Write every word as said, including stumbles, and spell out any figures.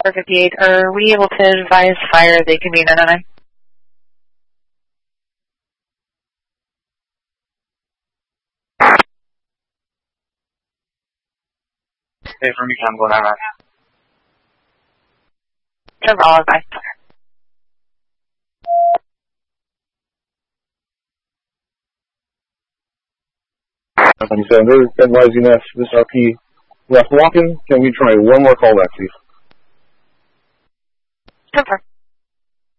four fifty-eight, are we able to advise fire they can be nine nine nine? Hey, from Econ, go nine nine. Trevor, I'll advise fire. ninety-seven, they're advising us, this R P left walking. Can we try one more callback, please? Trevor.